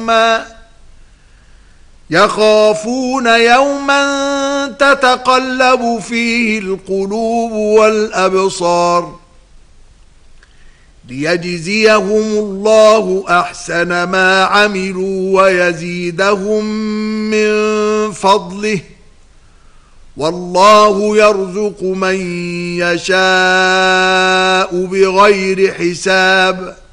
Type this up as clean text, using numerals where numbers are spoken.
يوما تتقلب فيه القلوب والأبصار ليجزيهم الله أحسن ما عملوا ويزيدهم من فضله والله يرزق من يشاء بغير حساب.